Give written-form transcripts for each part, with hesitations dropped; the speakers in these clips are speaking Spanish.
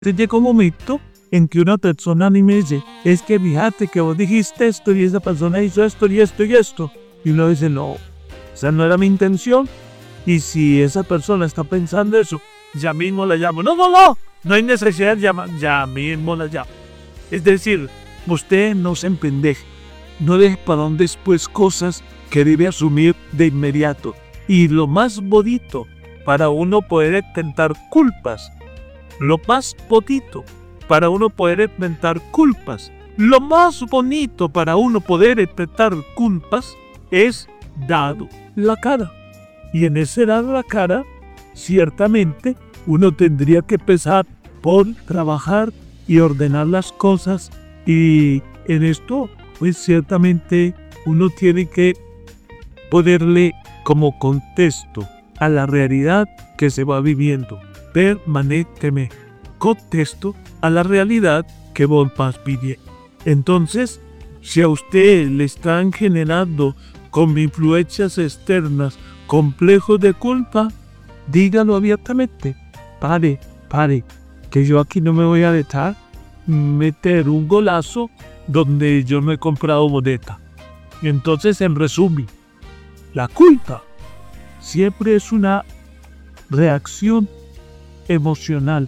llega un momento en que una persona a mí me dice, es que fíjate que vos dijiste esto y esa persona hizo esto y esto y esto. Y uno dice, no, esa no era mi intención. Y si esa persona está pensando eso, ya mismo la llamo. No hay necesidad de llamar, ya mismo la llamo. Es decir, usted no se empendeje, no deje para un después cosas que debe asumir de inmediato. Y lo más bonito para uno poder enfrentar culpas, lo más bonito para uno poder enfrentar culpas, lo más bonito para uno poder enfrentar culpas es dar la cara. Y en ese dar la cara, ciertamente, uno tendría que empezar por trabajar y ordenar las cosas. Y en esto, pues ciertamente, uno tiene que ponerle como contexto a la realidad que se va viviendo permanentemente. Contexto a la realidad que vos vas viviendo. Entonces, si a usted le están generando con influencias externas complejos de culpa, dígalo abiertamente. Pare, que yo aquí no me voy a dejar meter un golazo donde yo no he comprado boleta. Entonces, en resumen, la culpa siempre es una reacción emocional.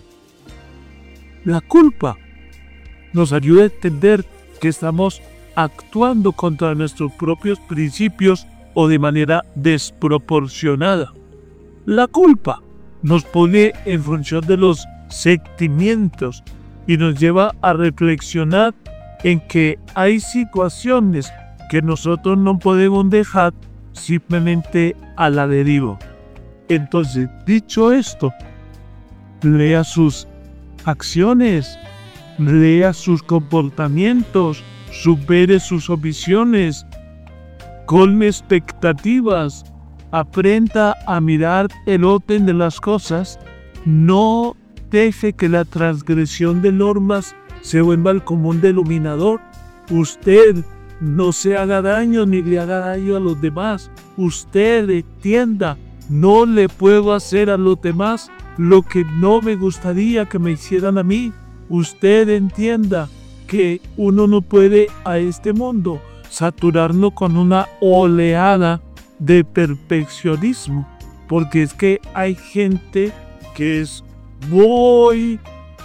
La culpa nos ayuda a entender que estamos actuando contra nuestros propios principios o de manera desproporcionada. La culpa nos pone en función de los sentimientos y nos lleva a reflexionar en que hay situaciones que nosotros no podemos dejar simplemente a la deriva. Entonces, dicho esto, lea sus acciones, lea sus comportamientos, supere sus omisiones, colme expectativas, aprenda a mirar el orden de las cosas, no deje que la transgresión de normas se vuelva el común denominador. Usted no se haga daño ni le haga daño a los demás. Usted entienda, no le puedo hacer a los demás lo que no me gustaría que me hicieran a mí. Usted entienda que uno no puede a este mundo saturarlo con una oleada de perfeccionismo, porque es que hay gente que es muy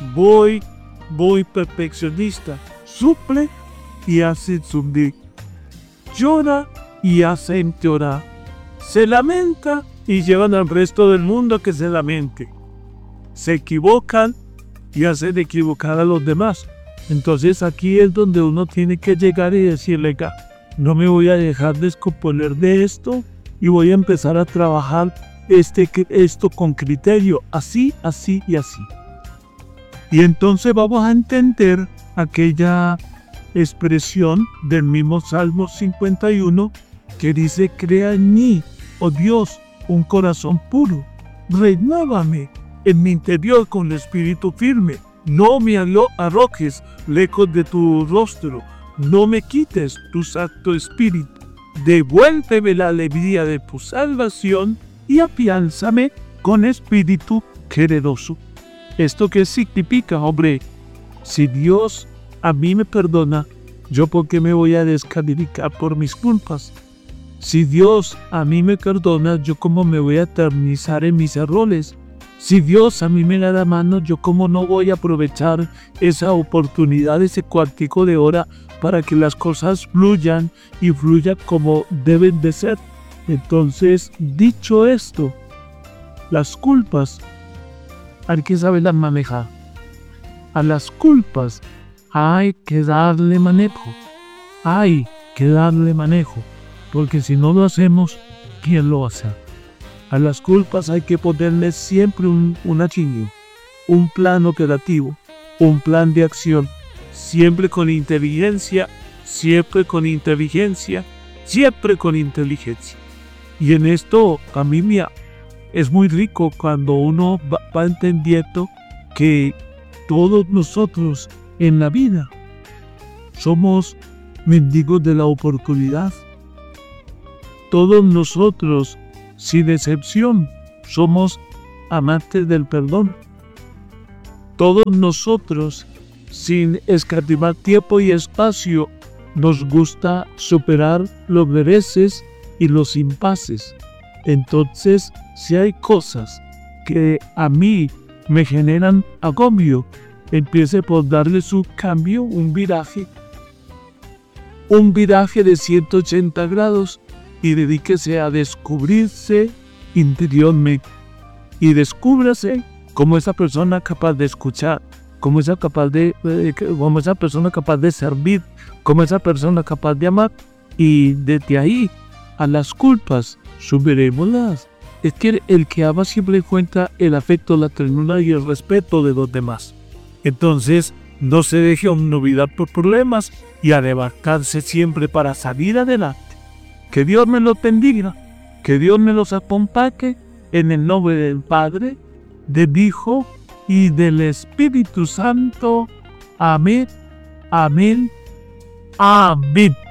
perfeccionista, suple y hace sufrir, llora y hace empeorar, se lamenta y llevan al resto del mundo a que se lamente, se equivocan y hacen equivocar a los demás. Entonces aquí es donde uno tiene que llegar y decirle, no me voy a dejar descomponer de esto y voy a empezar a trabajar esto con criterio, así y así. Y entonces vamos a entender aquella expresión del mismo Salmo 51 que dice, crea en mí, oh Dios, un corazón puro, renuévame en mi interior con el espíritu firme. No me arrojes lejos de tu rostro, no me quites tu santo espíritu. Devuélveme la alegría de tu salvación y afiánzame con espíritu generoso. ¿Esto qué significa, hombre? Si Dios a mí me perdona, ¿yo por qué me voy a descalificar por mis culpas? Si Dios a mí me perdona, ¿yo cómo me voy a eternizar en mis errores? Si Dios a mí me da la mano, ¿yo cómo no voy a aprovechar esa oportunidad, ese cuartico de hora para que las cosas fluyan y fluyan como deben de ser? Entonces, dicho esto, las culpas hay que saberlas manejar. A las culpas hay que darle manejo. Porque si no lo hacemos, ¿quién lo va a hacer? A las culpas hay que ponerle siempre un plan operativo, un plan de acción, siempre con inteligencia. Y en esto, familia, es muy rico cuando uno va entendiendo que todos nosotros en la vida somos mendigos de la oportunidad. Todos nosotros, sin excepción, somos amantes del perdón. Todos nosotros, sin escatimar tiempo y espacio, nos gusta superar los reveses y los impases. Entonces, si hay cosas que a mí me generan agobio, empiece por darles un cambio, un viraje de 180 grados y dedíquese a descubrirse interiormente y descúbrase como esa persona capaz de escuchar, como esa persona capaz de servir, como esa persona capaz de amar, y desde ahí a las culpas superémoslas. Es que el que ama siempre encuentra el afecto, la ternura y el respeto de los demás. Entonces, no se deje obnubilar por problemas y arrebatarse siempre para salir adelante. Que Dios me los bendiga, que Dios me los acompañe en el nombre del Padre, del Hijo y del Espíritu Santo. Amén, amén, amén.